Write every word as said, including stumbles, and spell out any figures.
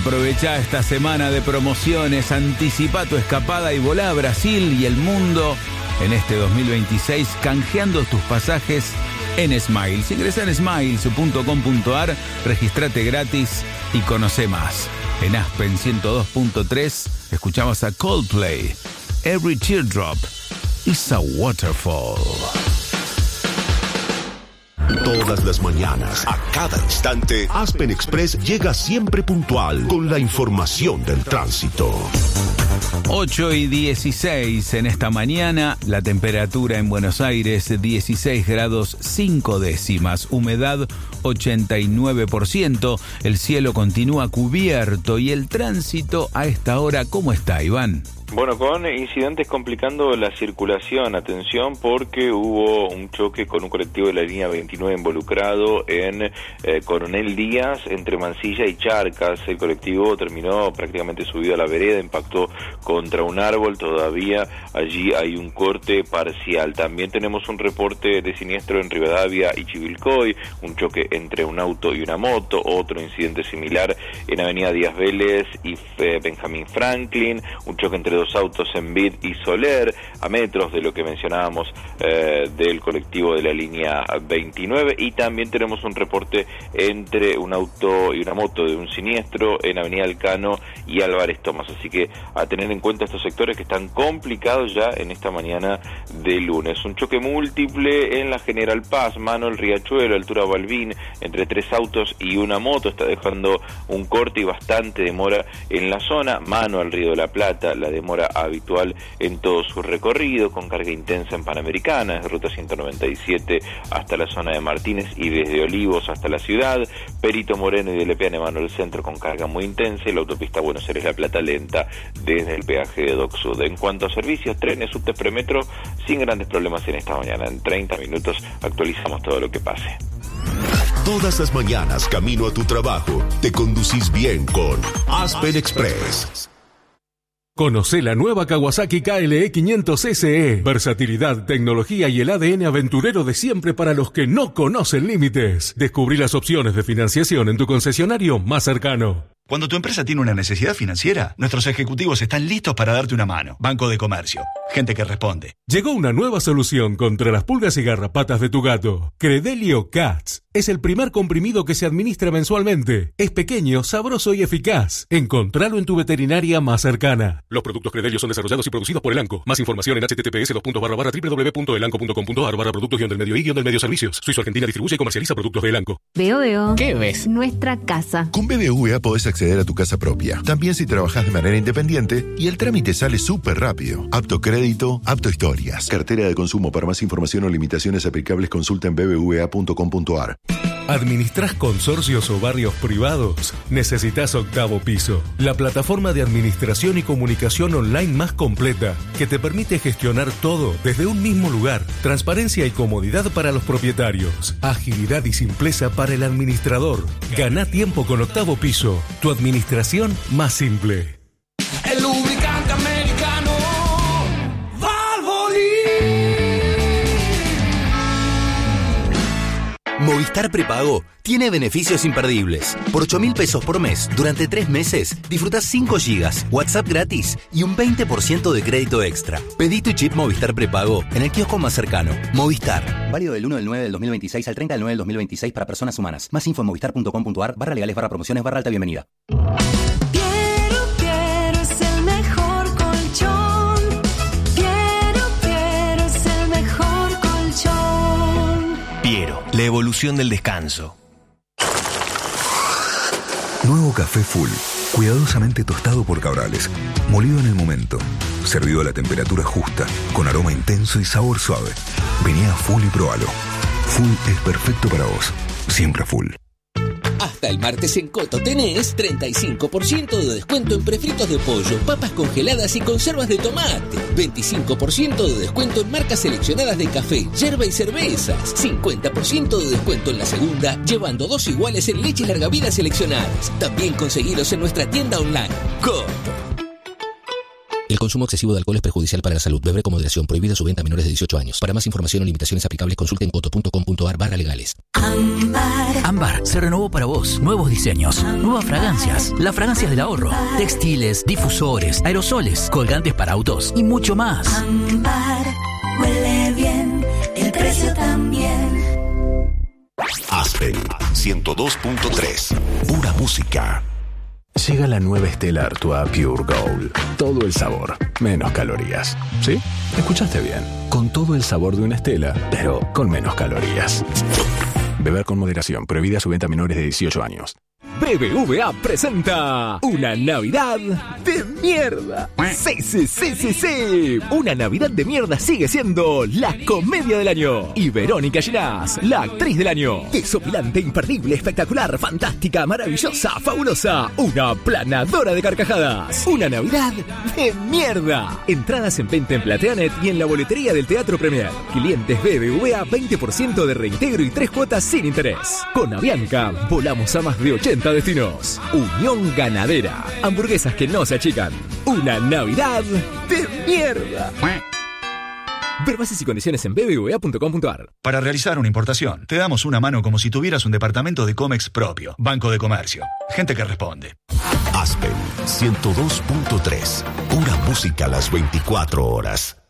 Aprovecha esta semana de promociones, anticipa tu escapada y volá a Brasil y el mundo en este dos mil veintiséis canjeando tus pasajes en Smiles. Ingresa en smiles punto com punto ar, registrate gratis y conoce más. En Aspen ciento dos punto tres escuchamos a Coldplay. Every teardrop is a waterfall. Todas las mañanas, a cada instante, Aspen Express llega siempre puntual con la información del tránsito. ocho y dieciséis en esta mañana, la temperatura en Buenos Aires dieciséis grados cinco décimas, humedad ochenta y nueve por ciento, el cielo continúa cubierto y el tránsito a esta hora, ¿cómo está, Iván? Bueno, con incidentes complicando la circulación, atención porque hubo un choque con un colectivo de la línea veintinueve involucrado en eh, Coronel Díaz, entre Mansilla y Charcas. El colectivo terminó prácticamente subido a la vereda, impactó contra un árbol, todavía allí hay un corte parcial. También tenemos un reporte de siniestro en Rivadavia y Chivilcoy, un choque entre un auto y una moto, otro incidente similar en Avenida Díaz Vélez y eh, Benjamín Franklin, un choque entre dos autos en Vid y Soler, a metros de lo que mencionábamos eh, del colectivo de la línea veintinueve, y también tenemos un reporte entre un auto y una moto de un siniestro en Avenida Elcano y Álvarez Tomás, así que a tener en cuenta estos sectores que están complicados ya en esta mañana de lunes. Un choque múltiple en la General Paz, mano el Riachuelo, altura Balbín, entre tres autos y una moto, está dejando un corte y bastante demora en la zona, mano al Río de la Plata, la demora habitual en todo su recorrido, con carga intensa en Panamericana, desde ruta ciento noventa y siete hasta la zona de Martínez y desde Olivos hasta la ciudad, Perito Moreno y de Lepeane mano el centro con carga muy intensa, y la autopista Buenos Aires-La Plata lenta desde el peaje de Dock Sud. En cuanto a servicios, trenes, subtes, premetro, sin grandes problemas en esta mañana. En treinta minutos actualizamos todo lo que pase. Todas las mañanas, camino a tu trabajo, te conducís bien con Aspen Express. Conoce la nueva Kawasaki K L E quinientos S E. Versatilidad, tecnología y el A D N aventurero de siempre para los que no conocen límites. Descubrí las opciones de financiación en tu concesionario más cercano. Cuando tu empresa tiene una necesidad financiera, nuestros ejecutivos están listos para darte una mano. Banco de Comercio. Gente que responde. Llegó una nueva solución contra las pulgas y garrapatas de tu gato. Credelio Cats. Es el primer comprimido que se administra mensualmente. Es pequeño, sabroso y eficaz. Encontralo en tu veterinaria más cercana. Los productos Credelio son desarrollados y producidos por Elanco. Más información en https dos barra barra www.elanco.com.ar barra productos guion del medio y guion del medio servicios. Suizo Argentina distribuye y comercializa productos de Elanco. Veo, veo. ¿Qué ves? Nuestra casa. Con B B V A podés acceder a tu casa propia. También si trabajás de manera independiente y el trámite sale súper rápido. Apto crédito, apto historias. Cartera de consumo. Para más información o limitaciones aplicables consulta en b b v a punto com punto a r. ¿Administrás consorcios o barrios privados? Necesitas Octavo Piso, la plataforma de administración y comunicación online más completa, que te permite gestionar todo desde un mismo lugar. Transparencia y comodidad para los propietarios. Agilidad y simpleza para el administrador. Ganá tiempo con Octavo Piso, tu administración más simple. El lubricante americano Valvoline. Movistar Prepago tiene beneficios imperdibles. Por ocho mil pesos por mes, durante tres meses, disfrutás cinco gigas, WhatsApp gratis y un veinte por ciento de crédito extra. Pedí tu chip Movistar Prepago en el kiosco más cercano. Movistar. Válido del uno del nueve del dos mil veintiséis al treinta del nueve del dos mil veintiséis para personas humanas. Más info en movistar punto com punto a r barra legales barra promociones barra alta bienvenida. La evolución del descanso. Nuevo café Full, cuidadosamente tostado por Cabrales, molido en el momento, servido a la temperatura justa, con aroma intenso y sabor suave. Vení a Full y probalo. Full es perfecto para vos, siempre Full. Hasta el martes en Coto tenés treinta y cinco por ciento de descuento en prefritos de pollo, papas congeladas y conservas de tomate. veinticinco por ciento de descuento en marcas seleccionadas de café, yerba y cervezas. cincuenta por ciento de descuento en la segunda, llevando dos iguales en leche larga vida seleccionadas. También conseguilos en nuestra tienda online. Coto. El consumo excesivo de alcohol es perjudicial para la salud. Beber con moderación. Prohibida su venta a menores de dieciocho años. Para más información o limitaciones aplicables, consulte en coto punto com punto ar barra legales. Ámbar. Ámbar se renovó para vos. Nuevos diseños, nuevas fragancias, las fragancias del ahorro, textiles, difusores, aerosoles, colgantes para autos y mucho más. Ámbar, huele bien, el precio también. Aspen ciento dos punto tres. Pura música. Llega la nueva Stella Artois Pure Gold. Todo el sabor, menos calorías. ¿Sí? Escuchaste bien. Con todo el sabor de una Stella, pero con menos calorías. Beber con moderación. Prohibida su venta a menores de dieciocho años. B B V A presenta una Navidad de mierda. Sí, sí, sí, sí, sí. Una Navidad de mierda sigue siendo la comedia del año. Y Verónica Ginás, la actriz del año. Desopilante, imperdible, espectacular, fantástica, maravillosa, fabulosa. Una planadora de carcajadas. Una Navidad de mierda. Entradas en venta en Plateanet y en la boletería del Teatro Premier. Clientes B B V A, veinte por ciento de reintegro y tres cuotas sin interés. Con Avianca, volamos a más de ochenta destinos. Unión Ganadera. Hamburguesas que no se achican. Una Navidad de mierda. Ver bases y condiciones en b b v a punto com punto ar. Para realizar una importación, te damos una mano como si tuvieras un departamento de Comex propio. Banco de Comercio. Gente que responde. Aspen ciento dos punto tres. Pura música a las veinticuatro horas.